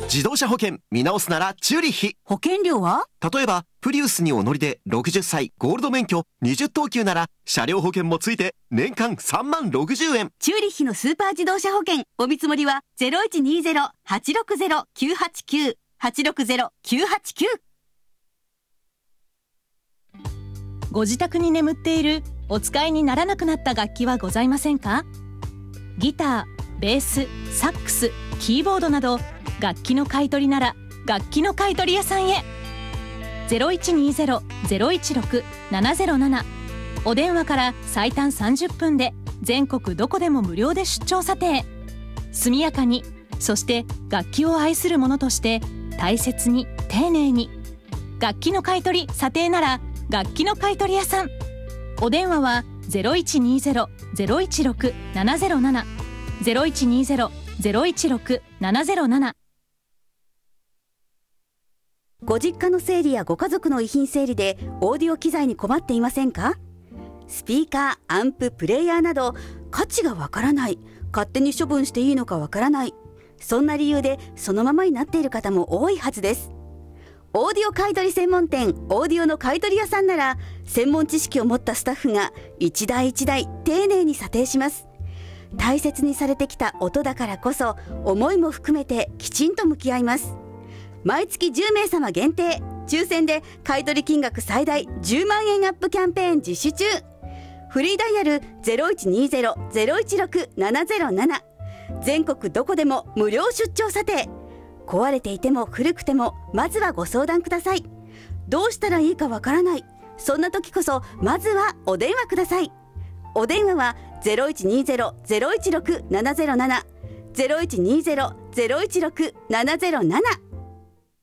自動車保険見直すならチューリッヒ。 保険料は？ 例えばプリウスにお乗りで60歳ゴールド免許20等級なら車両保険もついて年間3万60円。 チューリッヒのスーパー自動車保険お見積もりは 0120-860-989 860-989。 ご自宅に眠っているお使いにならなくなった楽器はございませんか？ギター、ベース、サックス、キーボードなど楽器の買い取りなら楽器の買い取り屋さんへ。 0120-016-707 お電話から最短30分で全国どこでも無料で出張査定。速やかに、そして楽器を愛する者として大切に丁寧に。楽器の買い取り査定なら楽器の買い取り屋さん。お電話は 0120-016-707 0120-016-707。 ご実家の整理やご家族の遺品整理でオーディオ機材に困っていませんか？スピーカー、アンプ、プレイヤーなど価値がわからない、勝手に処分していいのかわからない、そんな理由でそのままになっている方も多いはずです。オーディオ買取専門店オーディオの買取屋さんなら専門知識を持ったスタッフが一台一台丁寧に査定します。大切にされてきた音だからこそ思いも含めてきちんと向き合います。毎月10名様限定抽選で買取金額最大10万円アップキャンペーン実施中。フリーダイヤル 0120-016-707 全国どこでも無料出張査定。壊れていても古くてもまずはご相談ください。どうしたらいいかわからない、そんな時こそまずはお電話ください。お電話は 0120-016-707 0120-016-707